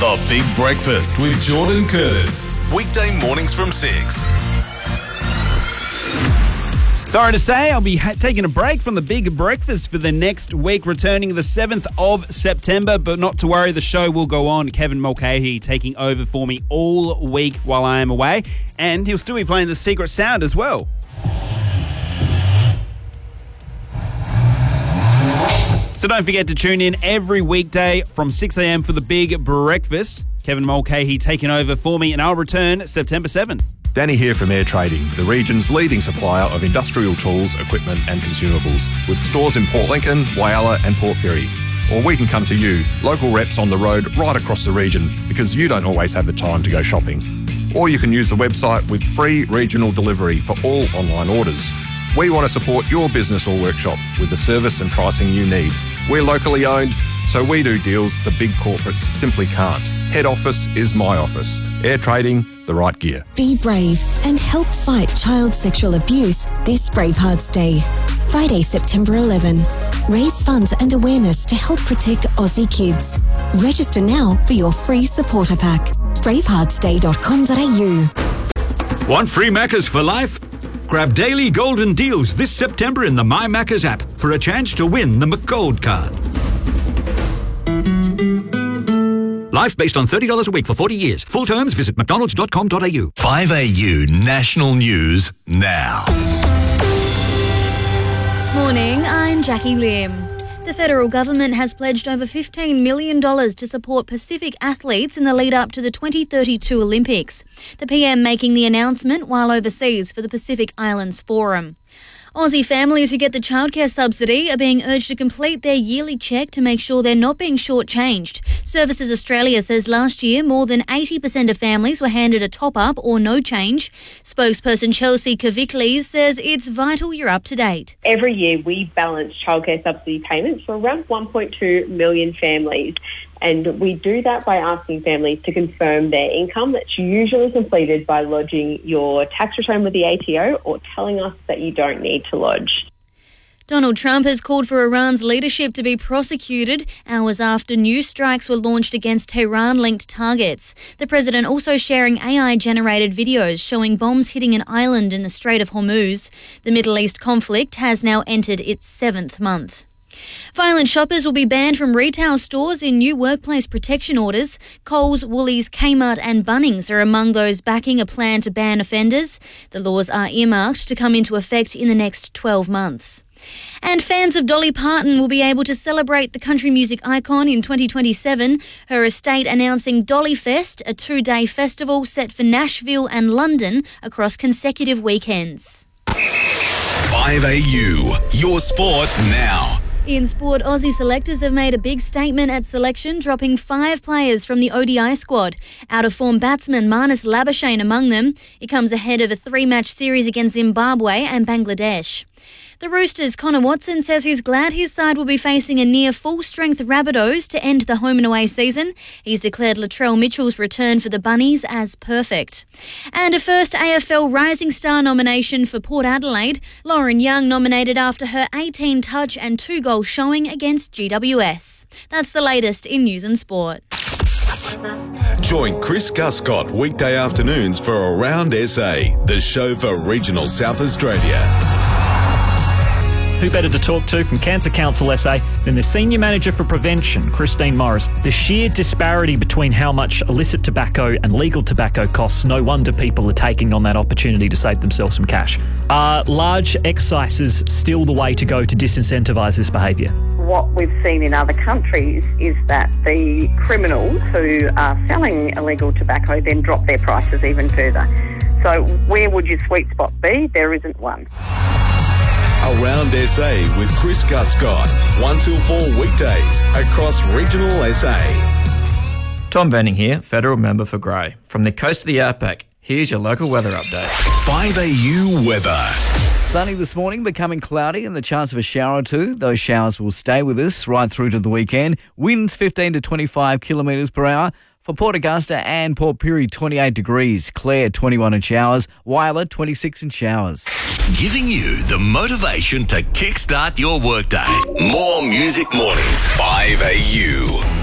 The Big Breakfast with Jordan Curtis. Weekday mornings from 6. Sorry to say, I'll be taking a break from the Big Breakfast for the next week, returning the 7th of September. But not to worry, the show will go on. Kevin Mulcahy taking over for me all week while I am away. And he'll still be playing the Secret Sound as well. So don't forget to tune in every weekday from 6 a.m. for the Big Breakfast. Kevin Mulcahy taking over for me, and I'll return September 7. Danny here from Air Trading, the region's leading supplier of industrial tools, equipment and consumables, with stores in Port Lincoln, Whyalla and Port Pirie. Or we can come to you, local reps on the road right across the region, because you don't always have the time to go shopping. Or you can use the website with free regional delivery for all online orders. We want to support your business or workshop with the service and pricing you need. We're locally owned, so we do deals the big corporates simply can't. Head office is my office. Air Trading, the right gear. Be brave and help fight child sexual abuse this Bravehearts Day. Friday, September 11. Raise funds and awareness to help protect Aussie kids. Register now for your free supporter pack. braveheartsday.com.au. Want free Maccas for life? Grab daily golden deals this September in the My Maccas app for a chance to win the McGold card. Life based on $30 a week for 40 years. Full terms, visit mcdonalds.com.au. 5AU National News now. Morning, I'm Jackie Lim. The federal government has pledged over $15 million to support Pacific athletes in the lead up to the 2032 Olympics. The PM making the announcement while overseas for the Pacific Islands Forum. Aussie families who get the childcare subsidy are being urged to complete their yearly check to make sure they're not being shortchanged. Services Australia says last year more than 80% of families were handed a top-up or no change. Spokesperson Chelsea Kaviklis says it's vital you're up to date. Every year we balance childcare subsidy payments for around 1.2 million families. And we do that by asking families to confirm their income. That's usually completed by lodging your tax return with the ATO or telling us that you don't need to lodge. Donald Trump has called for Iran's leadership to be prosecuted hours after new strikes were launched against Tehran-linked targets. The president also sharing AI-generated videos showing bombs hitting an island in the Strait of Hormuz. The Middle East conflict has now entered its 7th month. Violent shoppers will be banned from retail stores in new workplace protection orders. Coles, Woolies, Kmart and Bunnings are among those backing a plan to ban offenders. The laws are earmarked to come into effect in the next 12 months. And fans of Dolly Parton will be able to celebrate the country music icon in 2027. Her estate announcing Dolly Fest, a 2-day festival set for Nashville and London across consecutive weekends. 5AU, your sport now. In sport, Aussie selectors have made a big statement at selection, dropping 5 players from the ODI squad. Out-of-form batsman Marnus Labuschagne among them. It comes ahead of a 3-match series against Zimbabwe and Bangladesh. The Roosters' Connor Watson says he's glad his side will be facing a near full-strength Rabbitohs to end the home and away season. He's declared Latrell Mitchell's return for the Bunnies as perfect. And a first AFL Rising Star nomination for Port Adelaide. Lauren Young nominated after her 18-touch and 2-goal showing against GWS. That's the latest in news and sport. Join Chris Guscott weekday afternoons for Around SA, the show for regional South Australia. Who better to talk to from Cancer Council SA than the Senior Manager for Prevention, Christine Morris. The sheer disparity between how much illicit tobacco and legal tobacco costs, no wonder people are taking on that opportunity to save themselves some cash. Are large excises still the way to go to disincentivise this behaviour? What we've seen in other countries is that the criminals who are selling illegal tobacco then drop their prices even further. So where would your sweet spot be? There isn't one. Around SA with Chris Guscott, 1 till 4 weekdays across regional SA. Tom Venning here, Federal Member for Grey. From the coast of the Outback, here's your local weather update. 5AU weather. Sunny this morning, becoming cloudy and the chance of a shower or two. Those showers will stay with us right through to the weekend. Winds 15 to 25 kilometres per hour. For Port Augusta and Port Pirie, 28 degrees. Clare, 21 in showers. Whyalla, 26 in showers. Giving you the motivation to kickstart your workday. More Music Mornings. 5AU.